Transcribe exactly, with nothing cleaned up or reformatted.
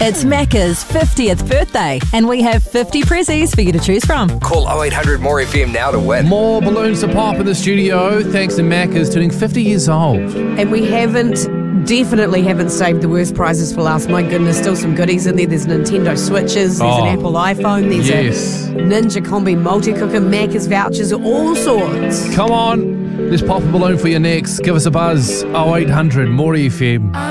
It's Macca's fiftieth birthday, and we have fifty prezzies for you to choose from. Call oh eight hundred more F M now to win. More balloons to pop in the studio, thanks to Macca's turning fifty years old. And we haven't, definitely haven't saved the worst prizes for last. My goodness, still some goodies in there. There's Nintendo Switches, there's Oh, an Apple iPhone, there's yes. a Ninja Combi multi-cooker, Macca's vouchers, all sorts. Come on, let's pop a balloon for you next. Give us a buzz, oh eight hundred more F M.